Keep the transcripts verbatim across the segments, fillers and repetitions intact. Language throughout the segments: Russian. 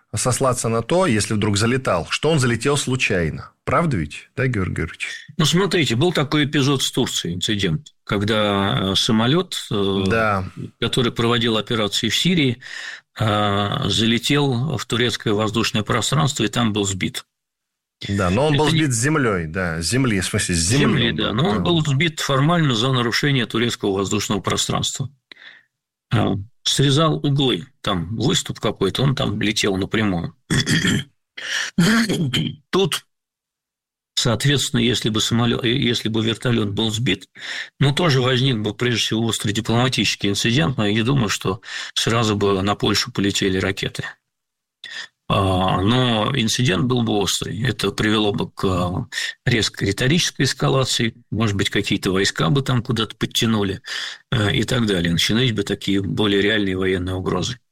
сослаться на то, если вдруг залетал, что он залетел случайно. Правда ведь, да, Георгий Георгиевич? Ну, смотрите, был такой эпизод с Турцией, инцидент, когда самолет, да. который проводил операции в Сирии, залетел в турецкое воздушное пространство и там был сбит. Да, но он Это был сбит не... с землей, да, с земли, в смысле, с земли. земли, да, но он был сбит формально за нарушение турецкого воздушного пространства. Срезал углы, там выступ какой-то, он там летел напрямую. Тут, соответственно, если бы самолет, если бы вертолет был сбит, ну, тоже возник бы, прежде всего, острый дипломатический инцидент, но я не думаю, что сразу бы на Польшу полетели ракеты. Но инцидент был бы острый. Это привело бы к резкой риторической эскалации, может быть, какие-то войска бы там куда-то подтянули и так далее. Начинались бы такие более реальные военные угрозы.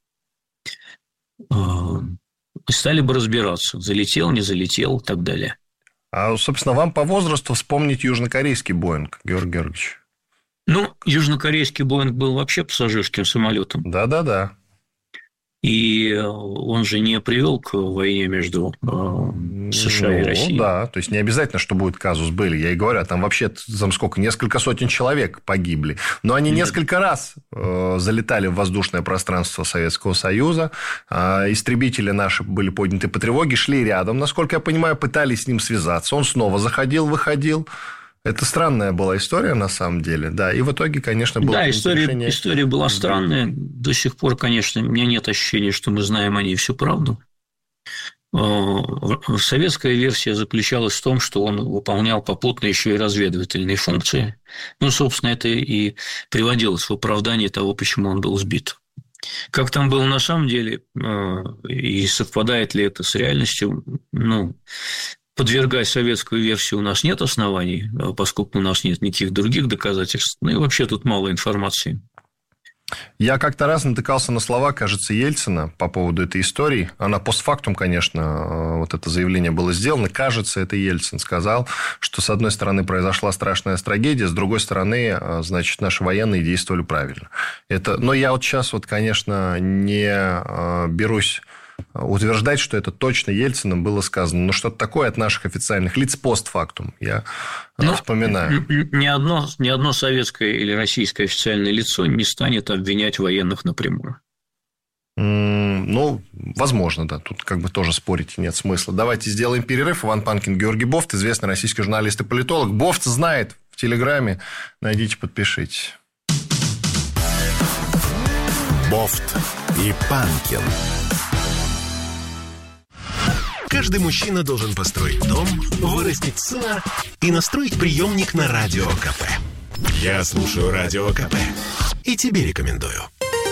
И стали бы разбираться, залетел, не залетел и так далее. А, собственно, вам по возрасту вспомнить южнокорейский Боинг, Георгий Георгиевич. Ну, южнокорейский Боинг был вообще пассажирским самолетом. Да-да-да. И он же не привел к войне между э, США ну, и Россией. Да, то есть не обязательно, что будет казус белли. Я и говорю, там вообще там сколько, несколько сотен человек погибли. Но они Нет. несколько раз э, залетали в воздушное пространство Советского Союза. Э, истребители наши были подняты по тревоге, шли рядом, насколько я понимаю, пытались с ним связаться. Он снова заходил, выходил. Это странная была история, на самом деле, да, и в итоге, конечно, было... Да, история, решение... история была странная, до сих пор, конечно, у меня нет ощущения, что мы знаем о ней всю правду. Советская версия заключалась в том, что он выполнял попутно еще и разведывательные функции. Ну, собственно, это и приводилось в оправдание того, почему он был сбит. Как там было на самом деле, и совпадает ли это с реальностью, ну... Подвергать советскую версию у нас нет оснований, поскольку у нас нет никаких других доказательств. Ну и вообще тут мало информации. Я как-то раз натыкался на слова, кажется, Ельцина по поводу этой истории. Она постфактум, конечно, вот это заявление было сделано. Кажется, это Ельцин сказал, что, с одной стороны, произошла страшная трагедия, с другой стороны, значит, наши военные действовали правильно. Это... Но я вот сейчас, вот, конечно, не берусь утверждать, что это точно Ельцином было сказано. Но что-то такое от наших официальных лиц постфактум, я ну, вспоминаю. Ни одно, ни одно советское или российское официальное лицо не станет обвинять военных напрямую. Ну, возможно, да. Тут как бы тоже спорить нет смысла. Давайте сделаем перерыв. Иван Панкин, Георгий Бофт, известный российский журналист и политолог. Бофт знает в Телеграме. Найдите, подпишитесь. Бофт и Панкин. Каждый мужчина должен построить дом, вырастить сына и настроить приемник на Радио КП. Я слушаю Радио КП и тебе рекомендую.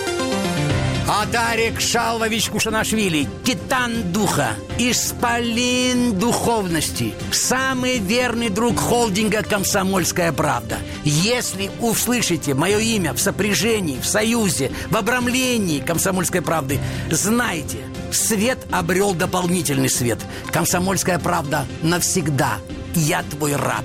Адарик Шалвович Кушанашвили, титан духа, исполин духовности, самый верный друг холдинга «Комсомольская правда». Если услышите мое имя в сопряжении, в союзе, в обрамлении «Комсомольской правды», знайте, свет обрел дополнительный свет. «Комсомольская правда» навсегда. Я твой раб.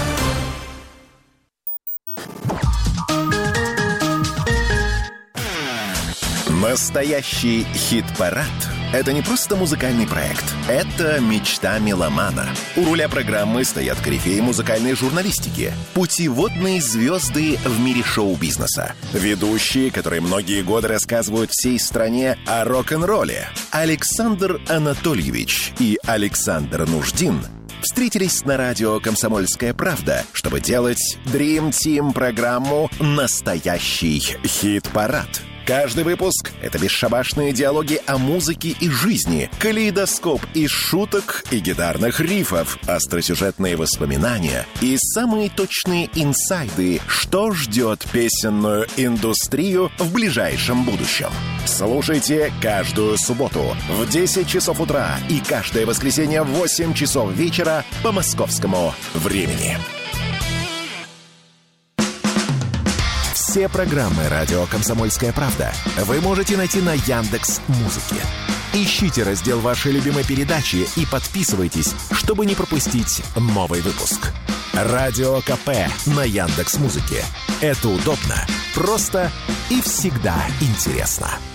Настоящий хит-парад – это не просто музыкальный проект. Это мечта меломана. У руля программы стоят корифеи музыкальной журналистики, путеводные звезды в мире шоу-бизнеса, ведущие, которые многие годы рассказывают всей стране о рок-н-ролле. Александр Анатольевич и Александр Нуждин встретились на радио «Комсомольская правда», чтобы делать Dream Team программу «Настоящий хит-парад». Каждый выпуск — это бесшабашные диалоги о музыке и жизни, калейдоскоп из шуток и гитарных рифов, остросюжетные воспоминания и самые точные инсайды, что ждет песенную индустрию в ближайшем будущем. Слушайте каждую субботу в десять часов утра и каждое воскресенье в восемь часов вечера по московскому времени. Все программы «Радио Комсомольская правда» вы можете найти на Яндекс.Музыке. Ищите раздел вашей любимой передачи и подписывайтесь, чтобы не пропустить новый выпуск. Радио КП на Яндекс.Музыке. Это удобно, просто и всегда интересно.